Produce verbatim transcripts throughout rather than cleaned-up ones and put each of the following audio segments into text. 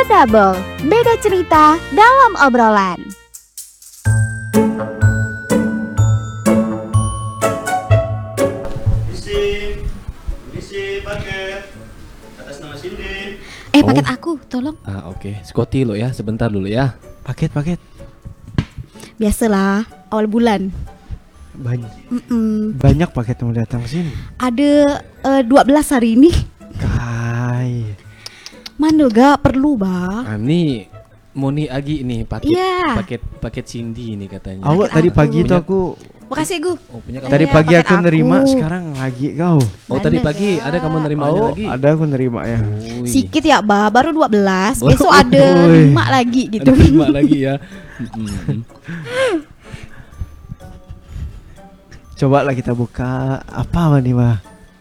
Double, beda cerita dalam obrolan. Misi, misi paket atas nama Cindy. Eh paket aku, tolong. Ah oke, okay. Scotty lo ya, sebentar dulu ya. Paket paket. Biasalah, awal bulan. Banyak. Mm-mm. Banyak paket mau datang sini. Ada uh, dua belas hari ini. Kai. Mana gak perlu bah. Ah, ini Moni Agi nih paket Iya. paket paket Cindy ini katanya. Awak tadi aku. pagi tuh aku Makasih Gu. Oh, punya kamu. tadi Iya, pagi paket aku nerima, aku. sekarang lagi kau. Oh, tadi Mana pagi gak? ada kamu nerima Oh, lagi. ada aku nerima ya. Ui. Sikit ya bah, baru dua belas. Oh, Besok ada ui. lima lagi gitu. Ada lima lagi ya. Mm-mm. Coba lah kita buka apa nih, Bah?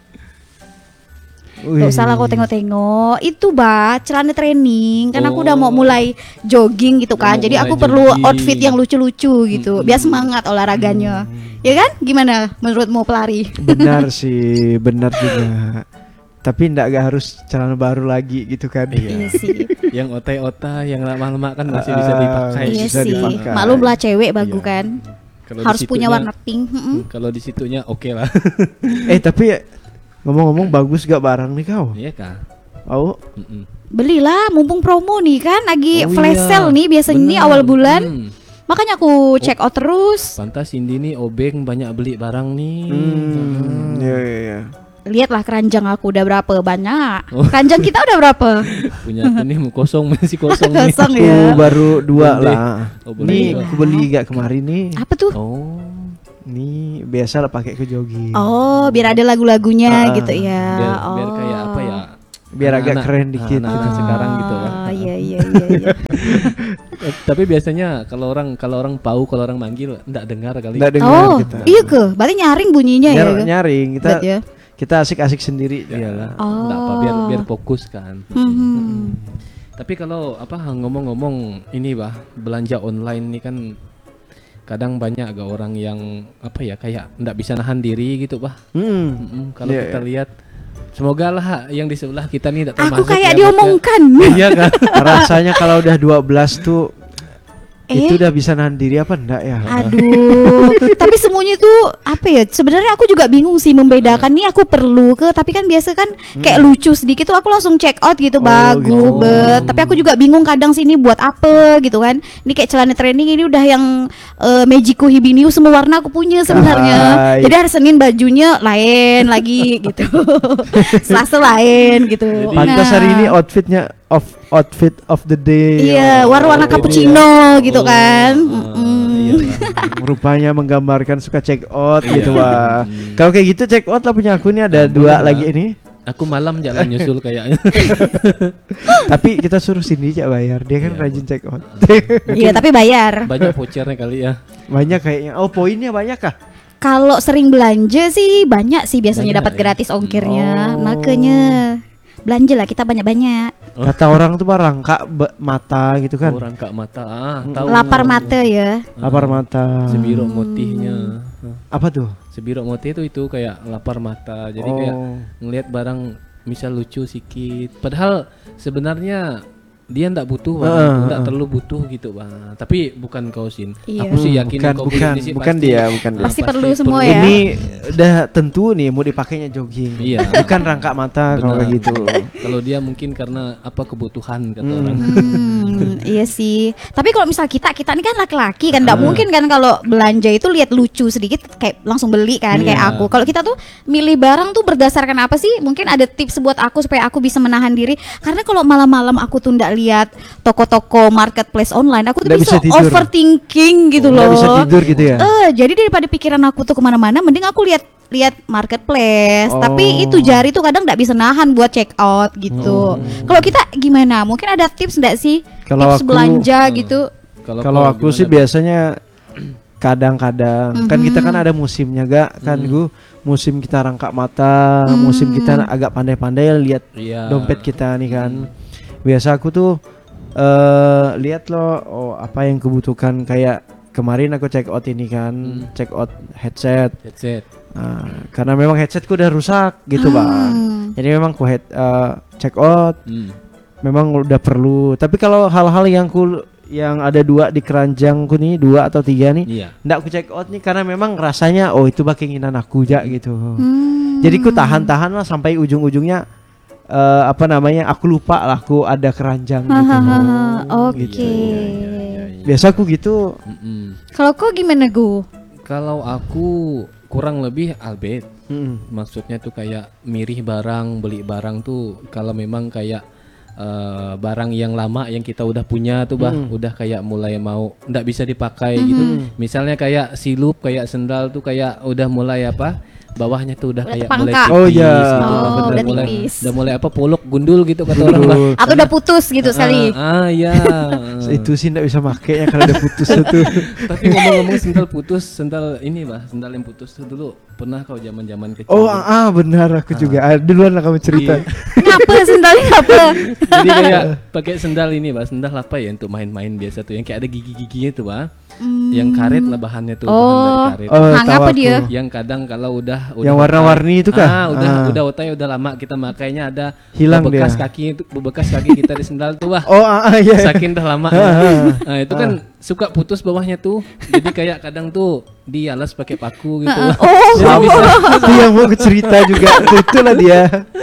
Gak usah lah kau tengok-tengok. Itu bah, celana training. Kan aku udah mau mulai jogging gitu kan. Mau Jadi mulai aku perlu jogging. outfit yang lucu-lucu gitu. Biar semangat olahraganya. Ya kan? Gimana menurutmu pelari? Benar sih, benar juga. Tapi ndak gak harus celana baru lagi gitu kan. Iya sih. Yang otai-otai, yang lama-lama kan masih Ah, bisa dipakai. Iya bisa sih. dipakai. Maklumlah cewek bagus Iya. kan. Kalau Harus di punya situnya- warna pink. Mm-mm. Kalau di situnya oke lah. Eh tapi ngomong-ngomong bagus gak barang nih kau? Iya kah? Oh, Mm-mm. Belilah mumpung promo nih kan. Lagi Oh flash iya. sale nih biasanya nih Benar. awal bulan. Hmm. Makanya aku check out terus. Pantas Cindy nih obeng banyak beli barang nih. hmm, ya ya ya. Lihatlah keranjang aku udah berapa banyak. Oh. Keranjang kita udah berapa? Punya aku nih kosong masih kosong nih. Kosong Aku ya. baru dua Boleh. lah. Oh, boleh Nih juga. aku beli gak kemarin nih. Apa tuh? Oh. Nih biasa lah pakai ke jogging. Oh, biar ada lagu-lagunya Ah, gitu ya. Biar, oh. biar kayak apa ya? Biar agak Anak-anak- keren dikit. anak-anak Oh, sekarang gitu kan. iya iya iya. iya. Eh, Tapi biasanya kalau orang kalau orang tahu kalau orang manggil enggak dengar kali. Nggak dengar Oh, kita. iya ke. Berarti nyaring bunyinya ya. Nyar- nyaring kita Bet ya. kita asik-asik sendiri. Iyalah. Oh. Enggak apa biar biar fokus kan. Hmm. Tapi kalau apa ngomong-ngomong ini bah belanja online ini kan kadang banyak agak orang yang apa ya kayak enggak bisa nahan diri gitu bah. Hmm. Mm-mm, kalau Iya, kita iya. lihat semoga lah yang di sebelah kita nih tidak Aku termasuk kayak ya, diomongkan. Mas, ya. Iya kan? Rasanya kalau udah dua belas tuh Eh? itu udah bisa nahan diri apa enggak ya? Aduh, tapi semuanya tuh apa ya? Sebenarnya aku juga bingung sih membedakan nih aku perlu ke, tapi kan biasa kan kayak lucu sedikit tuh aku langsung check out gitu, Oh, bagus gitu. bet. Tapi aku juga bingung kadang sini buat apa gitu kan. Ini kayak celana training ini udah yang uh, Magico Hibiniu semua warna aku punya sebenarnya. Hai. Jadi hari Senin bajunya lain lagi gitu. Selasa lain gitu. Pantas Nah. hari ini outfitnya of outfit of the day. Iya, Oh, warna-warna Oh, cappuccino gitu Oh, kan. ah, Mm-mm. iya lah. Rupanya menggambarkan suka check out Iya. gitu, Wah. Hmm. Kalau kayak gitu check out lah punya aku nih ada Ah, dua boleh lagi lah. ini. Aku malam jalan nyusul kayaknya. Tapi kita suruh Cindy Cak bayar. Dia kan Iya, rajin check out. Iya, tapi bayar. Banyak vouchernya kali ya. Banyak kayaknya. Oh, poinnya banyak kah? Kalau sering belanja sih banyak sih biasanya Banyak dapat ya? gratis ongkirnya. Oh. Makanya belanja lah kita banyak-banyak. Kata orang tuh barang kak be- mata gitu kan. Orang kak mata, ah, tahu. Lapar mata ya. Lapar mata. Sebirok motihnya. Apa tuh? Sebirok motih itu itu kayak lapar mata. Jadi Oh. kayak ngelihat barang misal lucu sedikit. Padahal sebenarnya dia ndak butuh, Bang. Heeh, ndak heeh. terlalu butuh gitu, Bang. Tapi bukan kau Sin. Iya. Aku sih Hmm, yakin bukan, kau bukan, ini sih bukan pasti- dia, bukan dia. ah, Pasti perlu semua ya. Ini udah tentu nih mau dipakainya jogging. Iya. Bukan rangka mata kalau Benar. kayak gitu. Kalau dia mungkin karena apa kebutuhan kata Hmm. orang. Hmm, iya sih. Tapi kalau misal kita kita ini kan laki-laki kan nggak Ah. mungkin kan kalau belanja itu lihat lucu sedikit kayak langsung beli kan kayak Iya. aku. Kalau kita tuh milih barang tuh berdasarkan apa sih? Mungkin ada tips buat aku supaya aku bisa menahan diri. Karena kalau malam-malam aku tuh nggak lihat toko-toko marketplace online, aku tuh Nggak bisa, bisa tidur. overthinking gitu Nggak loh. bisa tidur gitu ya? Eh, jadi daripada pikiran aku tuh kemana-mana, mending aku lihat lihat marketplace. Oh. Tapi itu jari tuh kadang nggak bisa nahan buat check out gitu. Kalau kita gimana? Mungkin ada tips nggak sih? Kalau Tips aku- belanja gitu. Kalau kau aku gimana, sih Bang? biasanya kadang-kadang kan kita kan ada musimnya gak kan Hmm. gue musim kita rangkap mata, musim kita agak pandai-pandai lihat Iya. dompet kita nih kan. Biasa aku tuh eh lihat loh oh apa yang kebutuhan kayak kemarin aku check out ini kan, Hmm. check out headset. Headset. Nah, karena memang headsetku udah rusak gitu, Ah. Bang. Jadi memang ku head eh, check out Hmm. memang udah perlu. Tapi kalau hal-hal yang ku yang ada dua di keranjangku nih, dua atau tiga nih, Iya. ndak aku check out nih karena memang rasanya oh itu bah keinginan aku ja gitu. Hmm. Jadi ku tahan-tahan lah sampai ujung-ujungnya eh, apa namanya aku lupa lah aku ada keranjang gitu. Hahaha, Oke. Gitu. Iya, iya, iya. Biasa aku gitu. Mm-mm. Kalau kau gimana Gu? Kalau aku kurang lebih albeit. Mm-mm. Maksudnya tuh kayak mirih barang, beli barang tuh kalau memang kayak eh, barang yang lama yang kita udah punya tuh bah, Mm. udah kayak mulai mau ndak bisa dipakai gitu. Misalnya kayak silup, kayak sendal tuh kayak udah mulai apa? Bawahnya tuh udah, Udah kayak mulai terpangkak. tipis Oh, iya. gitu. Oh, Udah udah mulai, tipis. udah mulai apa polok gundul gitu kata orang bah. Atau udah putus gitu sekali. Ah, ah iya. Itu sih ndak bisa makainya kalau udah putus itu. Tapi ngomong-ngomong sendal putus, sendal ini bah, sendal yang putus tuh dulu pernah kau zaman-zaman kecil. Oh, gitu? ah benar aku juga. Ah, duluan lah kamu cerita. Iya. Ngapa sendalnya ngapa? Jadi kayak pakai sendal ini, bah, sendal apa ya untuk main-main biasa tuh yang kayak ada gigi-giginya tuh, bah. Yang karet lah bahannya tuh, bahan Oh. dari karet. Oh, Hang tahu apa aku. dia? Yang kadang kalau udah udah Yang warna-warni itu kah? Ah, udah Ah. udah otai udah lama kita makainya ada Hilang bekas dia. kaki itu bekas kaki kita di sendal tuh, bah. Oh, ah, ah, iya. Saking dah lama. Nah, itu kan suka putus bawahnya tuh. Jadi kayak kadang tuh dialas pakai paku gitu. Oh. Jadi bisa Itu yang mau aku cerita juga. Itulah dia.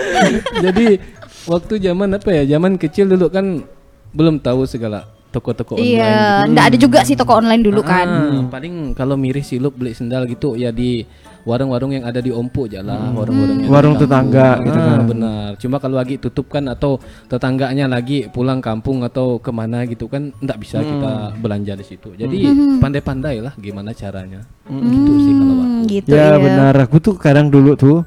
Jadi waktu zaman apa ya? Zaman kecil dulu kan belum tahu segala toko-toko online. Iya, gitu. ndak ada juga sih toko online dulu kan. Ah, paling kalau mirih silup beli sendal gitu ya di warung-warung yang ada di Ompo aja lah, warung-warung yang Warung di kampung. tetangga gitu Ah, kan. benar. Cuma kalau lagi tutup kan atau tetangganya lagi pulang kampung atau kemana gitu kan ndak bisa kita belanja di situ. Jadi pandai-pandai lah gimana caranya. Gitu sih kalau aku. Hmm, gitu Ya ya. benar, aku tuh kadang dulu tuh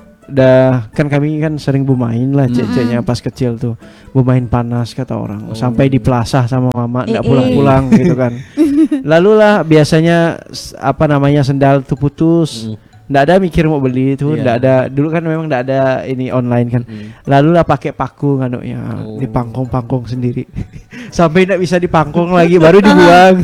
udah kan kami kan sering bermain lah cek-ceknya pas kecil tuh bermain panas kata orang sampai di plaza sama mama nggak Eh, eh. pulang-pulang gitu kan. Lalu lah biasanya s- apa namanya sendal tuh putus. Nggak ada mikir mau beli itu, Iya. nggak ada dulu kan memang nggak ada ini online kan. Lalu lah pakai paku nganuknya Oh. dipangkong-pangkong sendiri sampai nggak bisa dipangkong lagi baru dibuang.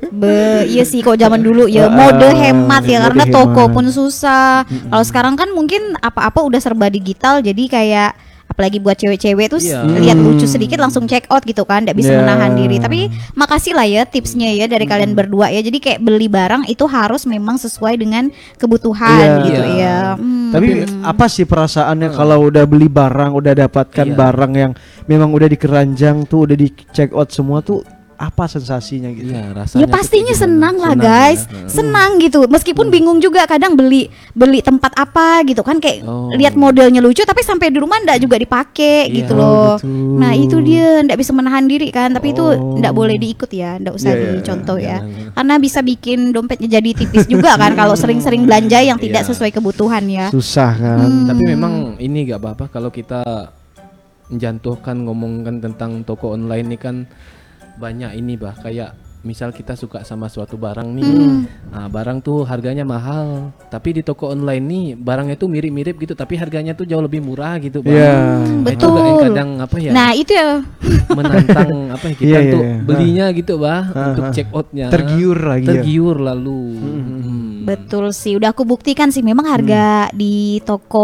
Be, iya sih kok zaman dulu ya Ah, mode hemat ya mode karena toko hemat. pun susah. Kalau sekarang kan mungkin apa-apa udah serba digital jadi kayak apalagi buat cewek-cewek tuh Iya. lihat lucu sedikit langsung check out gitu kan, nggak bisa Ya. menahan diri. Tapi makasih lah ya tipsnya ya dari kalian berdua ya. Jadi kayak beli barang itu harus memang sesuai dengan kebutuhan Iya. gitu Iya. ya. Hmm. Tapi apa sih perasaannya kalau udah beli barang, udah dapatkan Iya. barang yang memang udah di keranjang tuh, udah di check out semua tuh apa sensasinya gitu? Iya, rasanya Ya tuh pastinya kayak senang gimana? lah Senang guys, ya. Heeh. senang gitu. Meskipun bingung juga kadang beli beli tempat apa gitu kan kayak Oh. lihat modelnya lucu tapi sampai di rumah ndak juga dipakai Iya. gitu loh. Oh, gitu. Nah itu dia ndak bisa menahan diri kan, tapi itu Oh. ndak boleh diikut ya, ndak usah Iya, iya, dicontoh ya, jangan. karena bisa bikin dompetnya jadi tipis juga kan kalau sering-sering belanja yang tidak Iya. sesuai kebutuhan ya. Susah kan? Tapi memang ini gak apa-apa kalau kita menjantuhkan ngomongkan tentang toko online ini kan banyak ini bah kayak misal kita suka sama suatu barang nih, nah, barang tuh harganya mahal, tapi di toko online nih barangnya tuh mirip-mirip gitu, tapi harganya tuh jauh lebih murah gitu bah. Iya. Nah, itu gak yang Betul. kadang apa ya Nah itu ya menantang apa ya kita Iya, iya, tuh iya. belinya gitu bah Ha, untuk ha. check outnya Tergiur lagi ya. tergiur lalu. Hmm. betul sih, udah aku buktikan sih memang harga di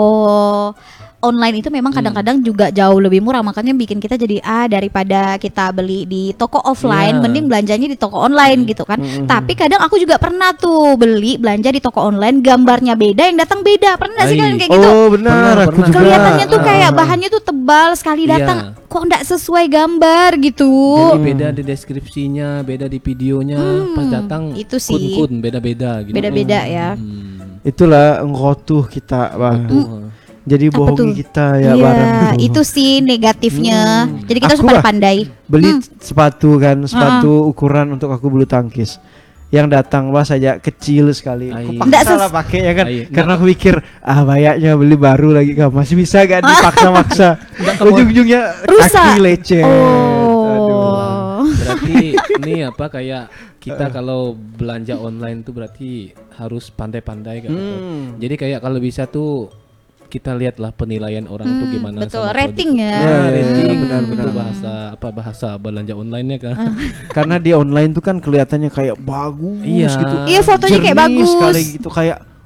toko online itu memang kadang-kadang juga jauh lebih murah, makanya bikin kita jadi ah daripada kita beli di toko offline Iya. mending belanjanya di toko online gitu kan. Tapi kadang aku juga pernah tuh beli belanja di toko online gambarnya beda yang datang beda. Pernah nggak sih Ai. kalian kayak gitu? Oh benar, Pernah, aku pernah. juga. Kelihatannya tuh Ah. kayak bahannya tuh tebal sekali datang Iya. kok nggak sesuai gambar gitu. Jadi beda di deskripsinya, beda di videonya, pas datang itu sih. kun-kun beda-beda gitu. Beda-beda ya. Hmm. Itulah ngotuh kita, Bang. Tuh. Jadi Apa bohongi tuh? kita ya Iya, barang. itu sih negatifnya. Jadi kita harus Aku lah. pandai. Beli sepatu kan, sepatu ukuran untuk aku bulu tangkis. Yang datang wah saja kecil sekali. Ai. Aku Nggak paksa ses- lah pakai ya kan. Ai, Karena aku pikir ah bayaknya beli baru lagi kan masih bisa gak dipaksa-maksa. Ujung-ujungnya Rusak. kaki lecet. Aduh. Oh. Berarti ini apa kayak kita kalau belanja online tuh berarti harus pandai-pandai kan. Hmm. Jadi kayak kalau bisa tuh kita lihatlah penilaian orang tuh gimana betul, sama rating produk. ya. Nah, Ya, rating ya, benar-benar bahasa apa bahasa belanja online-nya kan. Karena di online tuh kan kelihatannya kayak bagus Iya. gitu. Iya, fotonya kayak Jernih bagus. sekali gitu kayak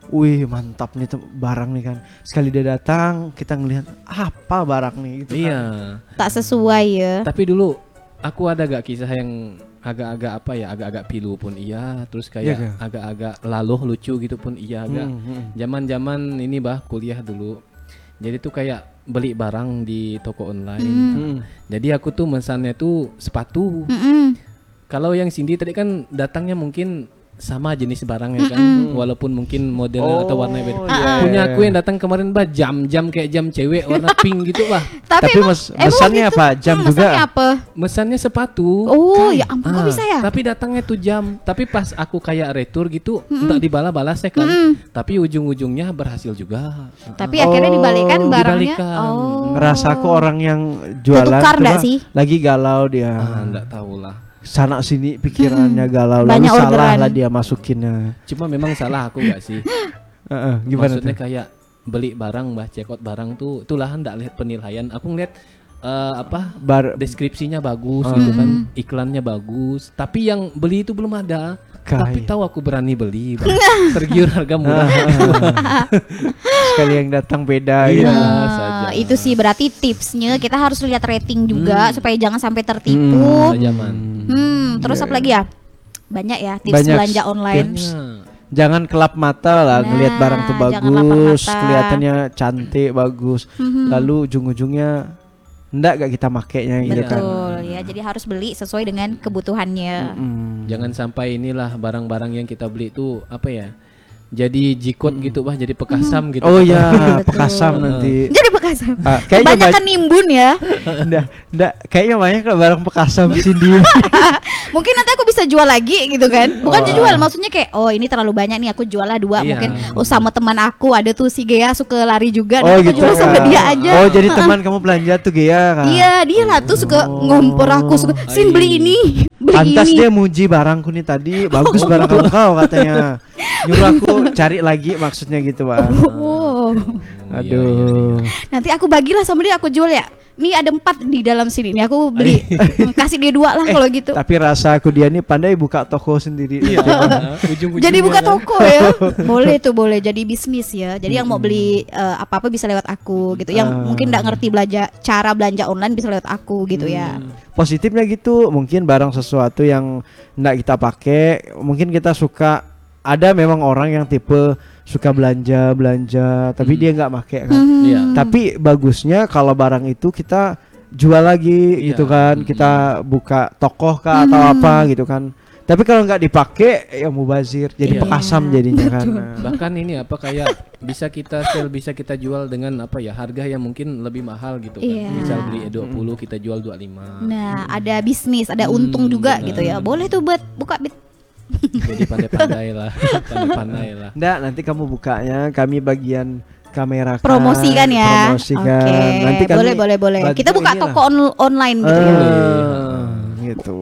wih mantap nih tem- barang nih kan. Sekali dia datang kita ngelihat apa barang nih gitu Iya. kan. Tak sesuai ya. Tapi dulu aku ada gak kisah yang agak-agak apa ya, agak-agak pilu pun iya, terus kayak Iya, Kak. agak-agak laluh lucu gitu pun iya agak. Hmm, hmm. Zaman-zaman ini bah kuliah dulu. Jadi tuh kayak beli barang di toko online. Hmm. Jadi aku tuh mesannya tuh sepatu. Mm-mm. Kalau yang Cindy tadi kan datangnya mungkin sama jenis barangnya kan, walaupun mungkin model atau warna beda. iya, Punya iya. aku yang datang kemarin bah jam-jam kayak jam cewek warna pink gitu bah. Tapi emang- mes- emang mesannya gitu. apa? Jam Hmm, juga? Mesannya apa? Mesannya sepatu. Oh, ya ampun kok Ah, bisa ya? Tapi datangnya tuh jam. Tapi pas aku kayak retur gitu, enggak dibalas-balas ya kan. Tapi ujung-ujungnya berhasil juga. Tapi akhirnya Oh, dibalikan barangnya. dibalikan. Oh. Ngerasa aku orang yang jualan Ketukar tuh, nggak Bah, sih? lagi galau dia. Ah, enggak tahu lah. Sana sini pikirannya galau, lalu Banyak salah orderan. lah dia masukinnya. Cuma memang salah aku enggak sih? Heeh, gimana Maksudnya tuh? kayak beli barang, bah check out barang tuh, itulah enggak lihat penilaian. Aku ngeliat eh, apa Bar deskripsinya bagus gitu kan, iklannya bagus. Tapi yang beli itu belum ada. Kaya. Tapi tahu aku berani beli, bah. Tergiur harga murah. sekali yang datang beda Iya. ya. Ah, saja. itu sih berarti tipsnya kita harus lihat rating juga supaya jangan sampai tertipu. Zaman. Hmm, terus apa lagi ya? Banyak ya tips Banyak belanja online. tips. Jangan kelap mata lah Nah, ngelihat barang tuh jangan lapar bagus, mata. kelihatannya cantik bagus. Mhm. Lalu ujung-ujungnya enggak gak kita makainya gitu kan. Betul ya, jadi harus beli sesuai dengan kebutuhannya. Hmm. Jangan sampai inilah barang-barang yang kita beli itu apa ya? Jadi jikot gitu bah, jadi pekasam gitu. Oh ya, Betul. pekasam nanti. Jadi bekas. Ah, kayaknya Banyak kan banyak, nimbun ya. enggak, enggak, kayaknya banyak lah barang pekasam Cindy. Mungkin nanti aku bisa jual lagi gitu kan. Bukan jual, maksudnya kayak oh ini terlalu banyak nih, aku jual lah dua. Iya. Mungkin oh sama teman aku ada tuh si Gea suka lari juga. Oh Nanti gitu. aku jual sama kan. dia aja. Oh jadi teman kamu belanja tuh Gea kan? Iya, dia lah tuh suka ngompor aku, suka sin beli ini, beli Pantas ini. dia muji barangku nih tadi, bagus barang kamu kau katanya. Nyuruh aku cari lagi maksudnya gitu, Pak. Oh. Iya, Aduh. Nanti aku bagilah sama dia, aku jual ya. Nih ada empat di dalam sini nih, aku beli. Kasih dia dua lah kalau gitu. Tapi rasa aku dia nih pandai buka toko sendiri. Iya. Ujung-ujungnya Jadi buka kan. toko ya. Boleh tuh, boleh jadi bisnis ya. Jadi yang mau beli eh, apa-apa bisa lewat aku gitu. Yang Ah. mungkin nggak ngerti belanja cara belanja online bisa lewat aku gitu ya. Positifnya gitu, mungkin barang sesuatu yang enggak kita pakai, mungkin kita suka. Ada memang orang yang tipe suka belanja belanja, tapi dia nggak pakai kan. Iya. Tapi bagusnya kalau barang itu kita jual lagi Iya. gitu kan, kita buka toko kah atau apa gitu kan. Tapi kalau nggak dipakai ya mubazir, jadi Iya. pekasam jadinya kan. Bahkan ini apa kayak bisa kita sell, bisa kita jual dengan apa ya, harga yang mungkin lebih mahal gitu kan. Iya. Misal beli dua puluh kita jual dua puluh lima. Nah, ada bisnis, ada untung Hmm, juga benar. gitu ya. Boleh tuh buat buka bit. Jadi pandai-pandai lah, pandai-pandai lah. Nggak, nanti kamu bukanya, kami bagian kamera kan, Promosi kan ya. promosikan. Oke. Nanti kami boleh boleh boleh. bantu Kita buka inilah. toko on- online gitu ya. Eh, gitu.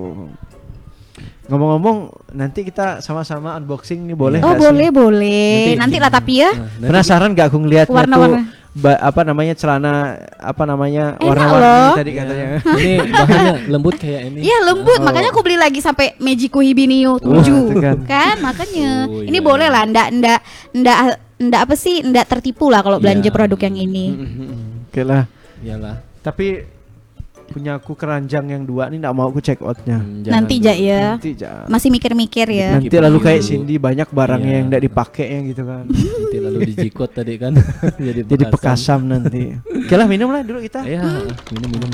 Ngomong-ngomong, nanti kita sama-sama unboxing nih boleh Oh nggak boleh sih? boleh. Nanti- Nanti lah tapi ya. Nah, nanti- Penasaran gak aku ngeliatnya Warna-warna. tuh ba- apa namanya celana apa namanya Enak warna-warni loh. tadi katanya. Ini bahannya lembut kayak ini. Iya lembut, Oh. makanya aku beli lagi sampai Mejiku Hibinio tujuh itu kan. kan. makanya Oh, ini iya, boleh iya. lah, ndak ndak ndak ndak apa sih, ndak tertipu lah kalau belanja Iya. produk yang ini. Oke lah. Iyalah. Tapi punya aku keranjang yang dua nih, nggak mau aku check outnya. Hmm, jangan Nanti dulu. ja ya, Nanti ja- masih mikir-mikir ya. Nanti lalu kayak Dulu. Cindy banyak barangnya Iya. yang nggak dipakai yang gitu kan. Nanti lalu dijikot tadi kan. Jadi Jadi pekasam nanti. Oke lah minum lah dulu kita. Ya, minum-minum.